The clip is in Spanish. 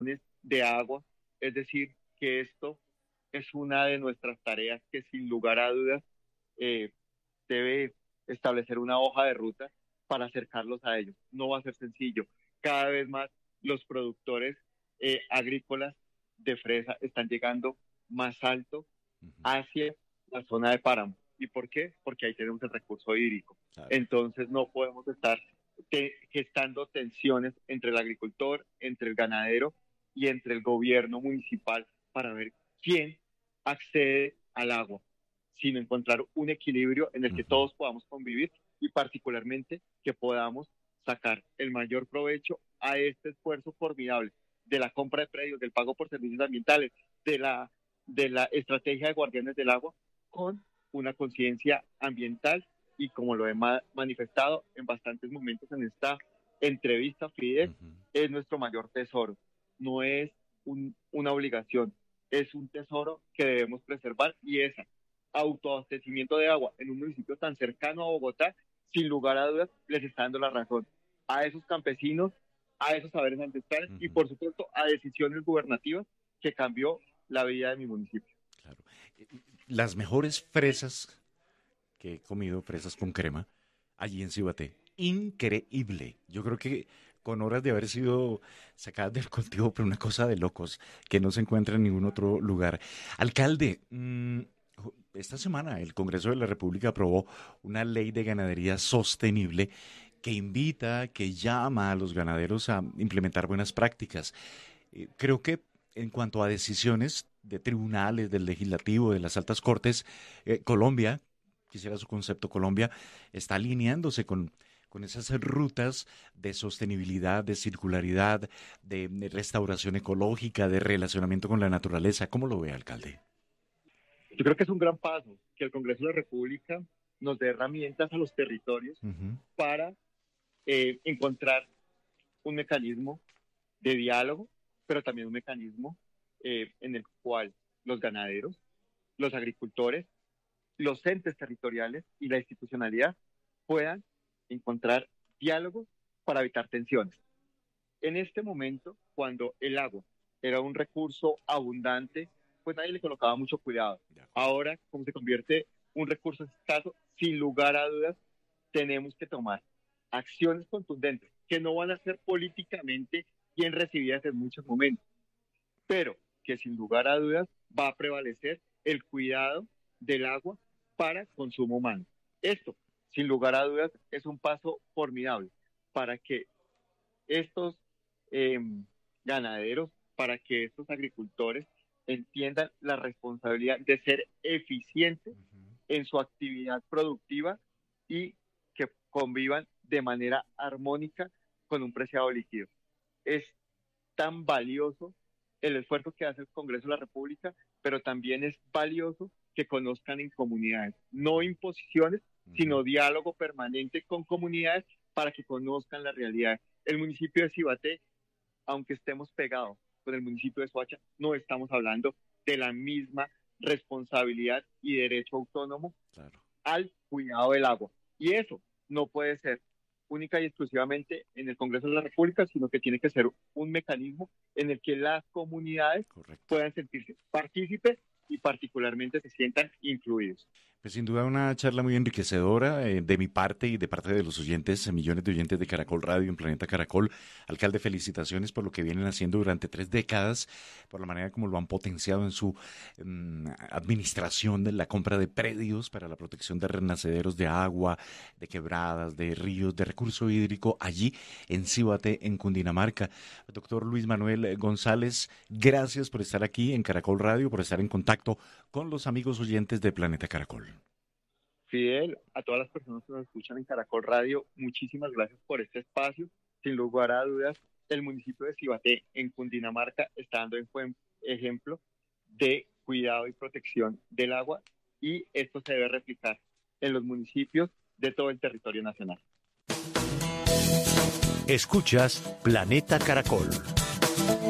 de agua, es decir, que esto es una de nuestras tareas que sin lugar a dudas eh, debe establecer una hoja de ruta para acercarlos a ellos. No va a ser sencillo. Cada vez más los productores agrícolas de fresa están llegando más alto Ujú. hacia la zona de páramo. ¿Y por qué? Porque ahí tenemos el recurso hídrico. Claro. Entonces no podemos estar gestando tensiones entre el agricultor, entre el ganadero y entre el gobierno municipal para ver quién accede al agua, sino encontrar un equilibrio en el que Ujú. todos podamos convivir y particularmente que podamos sacar el mayor provecho a este esfuerzo formidable de la compra de predios, del pago por servicios ambientales, de la estrategia de guardianes del agua, con una conciencia ambiental y como lo he manifestado en bastantes momentos en esta entrevista, Fidel, Ujú. es nuestro mayor tesoro, no es una obligación, es un tesoro que debemos preservar y esa autoabastecimiento de agua en un municipio tan cercano a Bogotá, sin lugar a dudas, les está dando la razón a esos campesinos, a esos saberes ancestrales y Ujú. por supuesto a decisiones gubernativas que cambió la vida de mi municipio. Claro. Eh, Las mejores fresas que he comido, fresas con crema, allí en Cibaté. Increíble. Yo creo que con horas de haber sido sacadas del cultivo, pero una cosa de locos que no se encuentra en ningún otro lugar. Alcalde, esta semana el Congreso de la República aprobó una ley de ganadería sostenible que invita, que llama a los ganaderos a implementar buenas prácticas. Creo que en cuanto a decisiones de tribunales, del legislativo, de las altas cortes, Colombia, quisiera su concepto, Colombia está alineándose con esas rutas de sostenibilidad, de circularidad, de restauración ecológica, de relacionamiento con la naturaleza. ¿Cómo lo ve, alcalde? Yo creo que es un gran paso que el Congreso de la República nos dé herramientas a los territorios Ujú. para encontrar un mecanismo de diálogo, pero también un mecanismo en el cual los ganaderos, los agricultores, los entes territoriales y la institucionalidad puedan encontrar diálogos para evitar tensiones. En este momento, cuando el agua era un recurso abundante, pues nadie le colocaba mucho cuidado. De acuerdo. Ahora, como se convierte un recurso escaso, sin lugar a dudas, tenemos que tomar acciones contundentes que no van a ser políticamente bien recibidas en muchos momentos, pero que sin lugar a dudas va a prevalecer el cuidado del agua para consumo humano. Esto, sin lugar a dudas, es un paso formidable para que estos eh, ganaderos, para que estos agricultores entiendan la responsabilidad de ser eficientes Ujú. en su actividad productiva y que convivan de manera armónica con un preciado líquido. Es tan valioso el esfuerzo que hace el Congreso de la República, pero también es valioso que conozcan en comunidades, no imposiciones, Ujú. sino diálogo permanente con comunidades para que conozcan la realidad. El municipio de Cibaté, aunque estemos pegados con el municipio de Soacha, no estamos hablando de la misma responsabilidad y derecho autónomo Claro. al cuidado del agua. Y eso no puede ser única y exclusivamente en el Congreso de la República, sino que tiene que ser un mecanismo en el que las comunidades Correcto. puedan sentirse partícipes y particularmente se sientan incluidos. Pues sin duda una charla muy enriquecedora de mi parte y de parte de los oyentes, millones de oyentes de Caracol Radio en Planeta Caracol. Alcalde, felicitaciones por lo que vienen haciendo durante 3 décadas, por la manera como lo han potenciado en su administración de la compra de predios para la protección de renacederos de agua, de quebradas, de ríos, de recurso hídrico allí en Cíbate, en Cundinamarca. Doctor Luis Manuel González, gracias por estar aquí en Caracol Radio, por estar en contacto con los amigos oyentes de Planeta Caracol. Fidel, a todas las personas que nos escuchan en Caracol Radio, muchísimas gracias por este espacio. Sin lugar a dudas, el municipio de Cibaté, en Cundinamarca, está dando en buen ejemplo de cuidado y protección del agua y esto se debe replicar en los municipios de todo el territorio nacional. Escuchas Planeta Caracol.